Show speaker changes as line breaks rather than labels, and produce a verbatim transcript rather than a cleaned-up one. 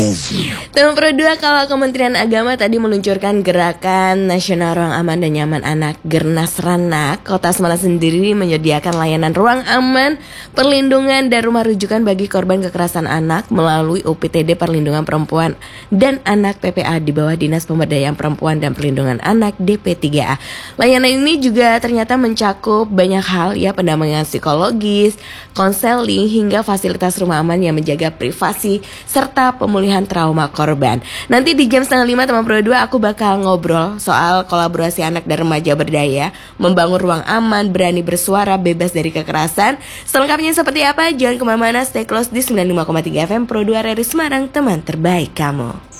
Teman Pro dua, kalau Kementerian Agama tadi meluncurkan gerakan Nasional Ruang Aman dan Nyaman Anak Gernasrana, Kota Semarang sendiri menyediakan layanan ruang aman, perlindungan dan rumah rujukan bagi korban kekerasan anak melalui U P T D Perlindungan Perempuan dan Anak P P A di bawah Dinas Pemberdayaan Perempuan dan Perlindungan Anak D P tiga A. Layanan ini juga ternyata mencakup banyak hal ya, pendampingan psikologis, konseling hingga fasilitas rumah aman yang menjaga privasi serta pemulihan trauma korban. Nanti di jam setengah lima teman Pro dua aku bakal ngobrol soal kolaborasi anak dan remaja berdaya, membangun ruang aman, berani bersuara, bebas dari kekerasan. Selengkapnya seperti apa? Jangan kemana-mana, stay close di sembilan puluh lima koma tiga F M Pro dua R R I Semarang, teman terbaik kamu.